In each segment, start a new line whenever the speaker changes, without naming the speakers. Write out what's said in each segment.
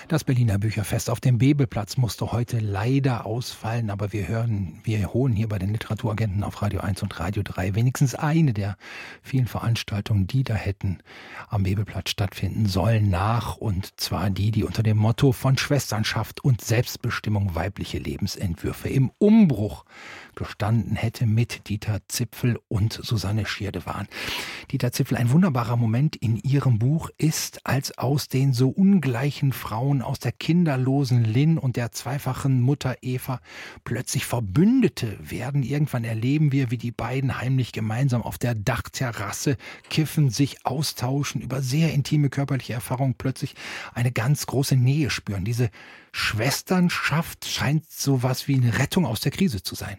Das Berliner Bücherfest auf dem Bebelplatz musste heute leider ausfallen, aber wir holen hier bei den Literaturagenten auf Radio 1 und Radio 3 wenigstens eine der vielen Veranstaltungen, die da hätten am Bebelplatz stattfinden sollen, nach. Und zwar die unter dem Motto von Schwesternschaft und Selbstbestimmung weibliche Lebensentwürfe im Umbruch gestanden hätte mit Dieter Zipfel und Susanne Schirdewan. Dieter Zipfel, ein wunderbarer Moment in ihrem Buch ist, als aus den so ungleichen Frauen, aus der kinderlosen Lynn und der zweifachen Mutter Eva plötzlich Verbündete werden. Irgendwann erleben wir, wie die beiden heimlich gemeinsam auf der Dachterrasse kiffen, sich austauschen, über sehr intime körperliche Erfahrungen plötzlich eine ganz große Nähe spüren. Diese Schwesternschaft scheint sowas wie eine Rettung aus der Krise zu sein.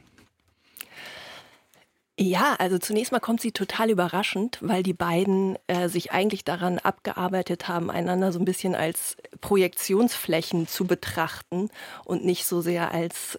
Ja, also zunächst mal kommt sie total überraschend, weil die beiden sich eigentlich daran abgearbeitet haben, einander so ein bisschen als Projektionsflächen zu betrachten und nicht so sehr als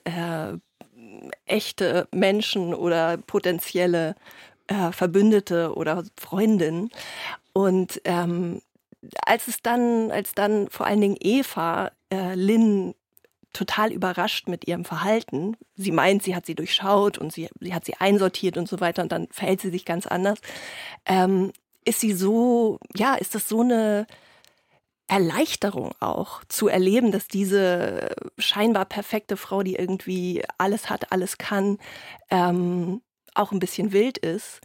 echte Menschen oder potenzielle Verbündete oder Freundinnen. Und als dann vor allen Dingen Eva Lynn total überrascht mit ihrem Verhalten. Sie meint, sie hat sie durchschaut und sie hat sie einsortiert und so weiter und dann verhält sie sich ganz anders. Ist das so eine Erleichterung auch zu erleben, dass diese scheinbar perfekte Frau, die irgendwie alles hat, alles kann, auch ein bisschen wild ist,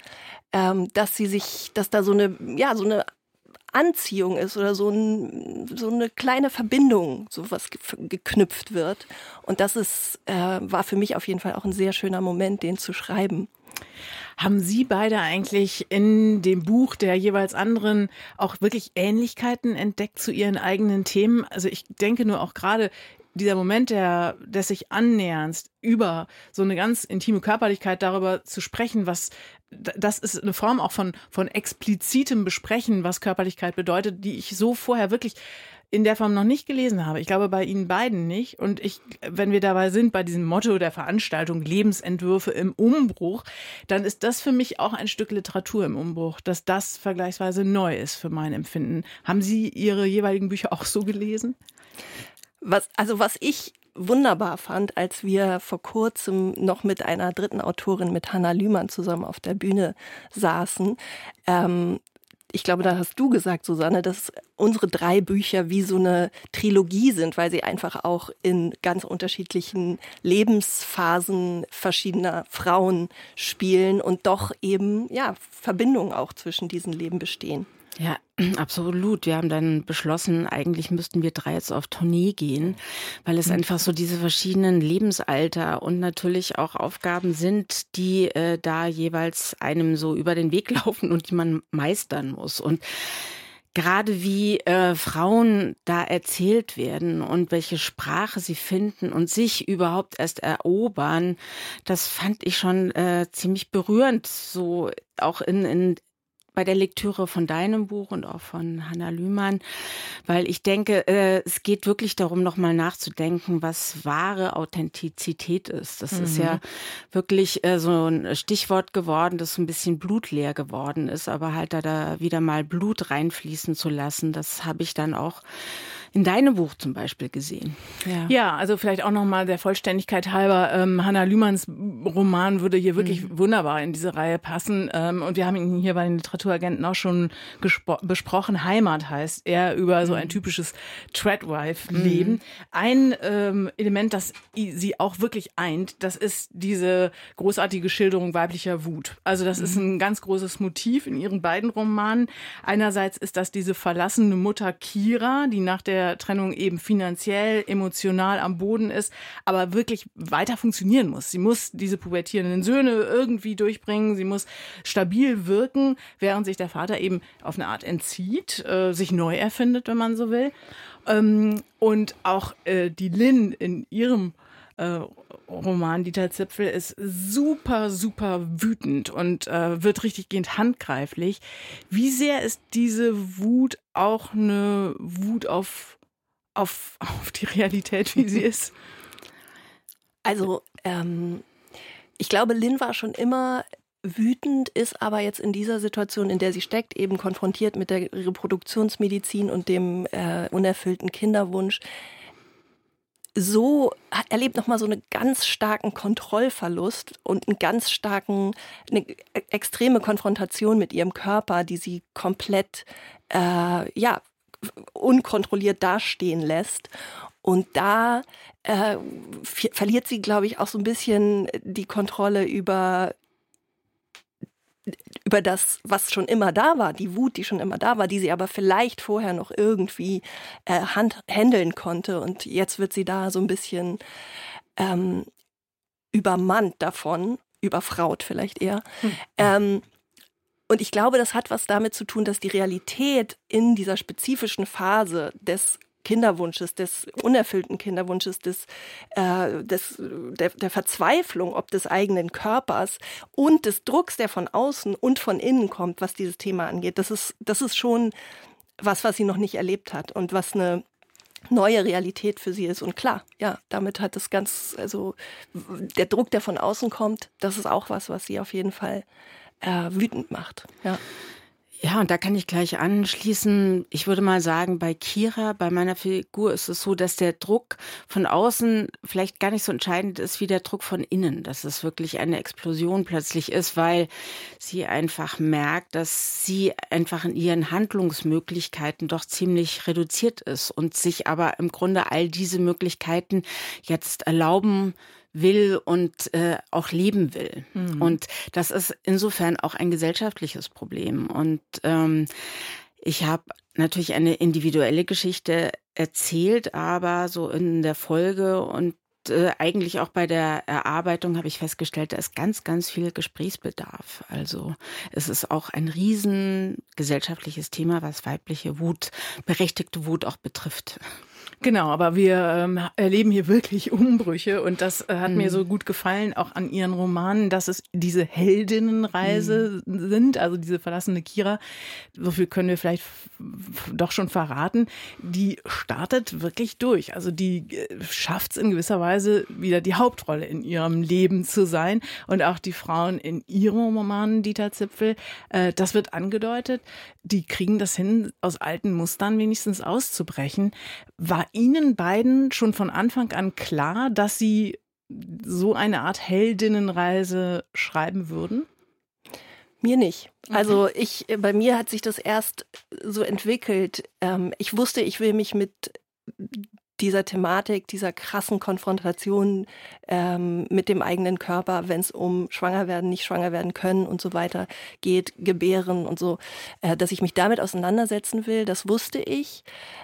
dass da so eine Anziehung ist oder so eine kleine Verbindung, sowas geknüpft wird. Und das war für mich auf jeden Fall auch ein sehr schöner Moment, den zu schreiben.
Haben Sie beide eigentlich in dem Buch der jeweils anderen auch wirklich Ähnlichkeiten entdeckt zu Ihren eigenen Themen? Also ich denke nur auch gerade dieser Moment des sich Annäherns über so eine ganz intime Körperlichkeit, darüber zu sprechen, das ist eine Form auch von explizitem Besprechen, was Körperlichkeit bedeutet, die ich so vorher wirklich in der Form noch nicht gelesen habe. Ich glaube, bei Ihnen beiden nicht. Und wenn wir dabei sind, bei diesem Motto der Veranstaltung Lebensentwürfe im Umbruch, dann ist das für mich auch ein Stück Literatur im Umbruch, dass das vergleichsweise neu ist für mein Empfinden. Haben Sie Ihre jeweiligen Bücher auch so gelesen?
Was ich wunderbar fand, als wir vor kurzem noch mit einer dritten Autorin, mit Hanna Lühmann, zusammen auf der Bühne saßen. Ich glaube, da hast du gesagt, Susanne, dass unsere 3 Bücher wie so eine Trilogie sind, weil sie einfach auch in ganz unterschiedlichen Lebensphasen verschiedener Frauen spielen und doch eben, Verbindungen auch zwischen diesen Leben bestehen.
Ja, absolut. Wir haben dann beschlossen, eigentlich müssten wir 3 jetzt auf Tournee gehen, weil es einfach so diese verschiedenen Lebensalter und natürlich auch Aufgaben sind, die da jeweils einem so über den Weg laufen und die man meistern muss. Und gerade wie Frauen da erzählt werden und welche Sprache sie finden und sich überhaupt erst erobern, das fand ich schon ziemlich berührend, so auch bei der Lektüre von deinem Buch und auch von Hanna Lühmann, weil ich denke, es geht wirklich darum, nochmal nachzudenken, was wahre Authentizität ist. Das ist ja wirklich so ein Stichwort geworden, das so ein bisschen blutleer geworden ist, aber halt da wieder mal Blut reinfließen zu lassen, das habe ich dann auch in deinem Buch zum Beispiel gesehen.
Ja, also vielleicht auch nochmal der Vollständigkeit halber, Hanna Lühmanns Roman würde hier wirklich wunderbar in diese Reihe passen. Und wir haben ihn hier bei den Literaturagenten auch schon besprochen. Heimat heißt er, über so ein typisches Treadwife-Leben. Ein Element, das sie auch wirklich eint, das ist diese großartige Schilderung weiblicher Wut. Also das ist ein ganz großes Motiv in ihren beiden Romanen. Einerseits ist das diese verlassene Mutter Kira, die nach der Trennung eben finanziell, emotional am Boden ist, aber wirklich weiter funktionieren muss. Sie muss diese pubertierenden Söhne irgendwie durchbringen, sie muss stabil wirken, während sich der Vater eben auf eine Art entzieht, sich neu erfindet, wenn man so will. Und auch die Lynn in ihrem Roman Dieter Zipfel ist super, super wütend und wird richtiggehend handgreiflich. Wie sehr ist diese Wut auch eine Wut auf die Realität, wie sie ist?
Also, ich glaube, Lynn war schon immer wütend, ist aber jetzt in dieser Situation, in der sie steckt, eben konfrontiert mit der Reproduktionsmedizin und dem unerfüllten Kinderwunsch, so erlebt nochmal so einen ganz starken Kontrollverlust und eine extreme Konfrontation mit ihrem Körper, die sie komplett unkontrolliert dastehen lässt. Und da verliert sie, glaube ich, auch so ein bisschen die Kontrolle über das, was schon immer da war, die Wut, die schon immer da war, die sie aber vielleicht vorher noch irgendwie handeln konnte. Und jetzt wird sie da so ein bisschen übermannt davon, überfraut vielleicht eher. Und ich glaube, das hat was damit zu tun, dass die Realität in dieser spezifischen Phase des Kinderwunsches, des unerfüllten Kinderwunsches, der Verzweiflung ob des eigenen Körpers und des Drucks, der von außen und von innen kommt, was dieses Thema angeht. Das ist schon was sie noch nicht erlebt hat und was eine neue Realität für sie ist. Und klar, ja, damit hat das der Druck, der von außen kommt, das ist auch was sie auf jeden Fall wütend macht. Ja.
Ja, und da kann ich gleich anschließen. Ich würde mal sagen, bei Kira, bei meiner Figur ist es so, dass der Druck von außen vielleicht gar nicht so entscheidend ist wie der Druck von innen. Dass es wirklich eine Explosion plötzlich ist, weil sie einfach merkt, dass sie einfach in ihren Handlungsmöglichkeiten doch ziemlich reduziert ist und sich aber im Grunde all diese Möglichkeiten jetzt erlauben will und auch leben will. Mhm. Und das ist insofern auch ein gesellschaftliches Problem. Und ich habe natürlich eine individuelle Geschichte erzählt, aber so in der Folge und eigentlich auch bei der Erarbeitung habe ich festgestellt, da ist ganz, ganz viel Gesprächsbedarf. Also es ist auch ein riesen gesellschaftliches Thema, was weibliche Wut, berechtigte Wut auch betrifft.
Genau, aber wir erleben hier wirklich Umbrüche und das hat mir so gut gefallen, auch an ihren Romanen, dass es diese Heldinnenreise sind, also diese verlassene Kira, so viel können wir vielleicht doch schon verraten, die startet wirklich durch. Also die schafft es in gewisser Weise wieder die Hauptrolle in ihrem Leben zu sein und auch die Frauen in ihrem Roman Dieter Zipfel, das wird angedeutet, die kriegen das hin, aus alten Mustern wenigstens auszubrechen. War Ihnen beiden schon von Anfang an klar, dass Sie so eine Art Heldinnenreise schreiben würden?
Mir nicht. Also bei mir hat sich das erst so entwickelt. Ich wusste, ich will mich mit dieser Thematik, dieser krassen Konfrontation mit dem eigenen Körper, wenn es um schwanger werden, nicht schwanger werden können und so weiter geht, gebären und so, dass ich mich damit auseinandersetzen will, das wusste ich.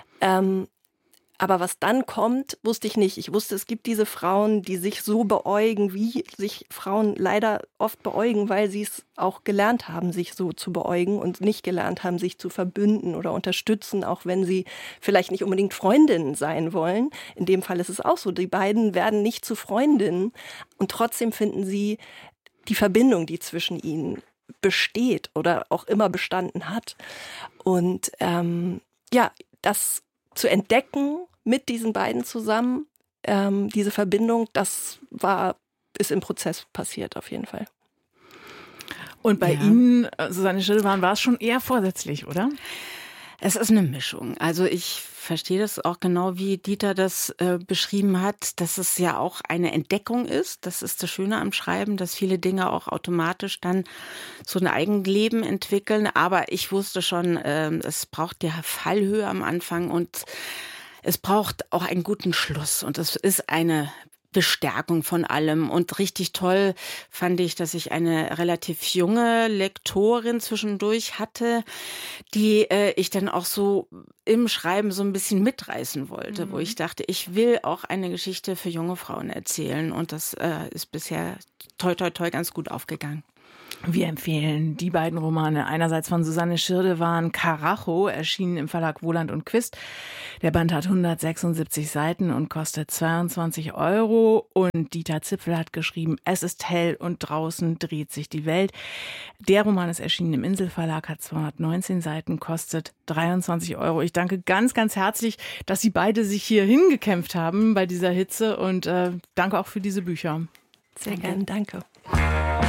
Aber was dann kommt, wusste ich nicht. Ich wusste, es gibt diese Frauen, die sich so beäugen, wie sich Frauen leider oft beäugen, weil sie es auch gelernt haben, sich so zu beäugen und nicht gelernt haben, sich zu verbünden oder unterstützen, auch wenn sie vielleicht nicht unbedingt Freundinnen sein wollen. In dem Fall ist es auch so. Die beiden werden nicht zu Freundinnen und trotzdem finden sie die Verbindung, die zwischen ihnen besteht oder auch immer bestanden hat. Und das zu entdecken mit diesen beiden zusammen, diese Verbindung, ist im Prozess passiert auf jeden Fall.
Und bei Ihnen, Susanne Schirdewan, war es schon eher vorsätzlich, oder?
Es ist eine Mischung. Also ich verstehe das auch genau, wie Dieter das beschrieben hat, dass es ja auch eine Entdeckung ist. Das ist das Schöne am Schreiben, dass viele Dinge auch automatisch dann so ein Eigenleben entwickeln. Aber ich wusste schon, es braucht ja Fallhöhe am Anfang und es braucht auch einen guten Schluss. Und es ist eine Bestärkung von allem. Und richtig toll fand ich, dass ich eine relativ junge Lektorin zwischendurch hatte, die ich dann auch so im Schreiben so ein bisschen mitreißen wollte, wo ich dachte, ich will auch eine Geschichte für junge Frauen erzählen. Und das ist bisher toi toi toi ganz gut aufgegangen.
Wir empfehlen die beiden Romane. Einerseits von Susanne Schirdewan, Karacho, erschienen im Verlag Wohland und Quist. Der Band hat 176 Seiten und kostet 22 €. Und Dieter Zipfel hat geschrieben, es ist hell und draußen dreht sich die Welt. Der Roman ist erschienen im Inselverlag, hat 219 Seiten, kostet 23 €. Ich danke ganz, ganz herzlich, dass Sie beide sich hier hingekämpft haben bei dieser Hitze und danke auch für diese Bücher.
Sehr gerne, danke.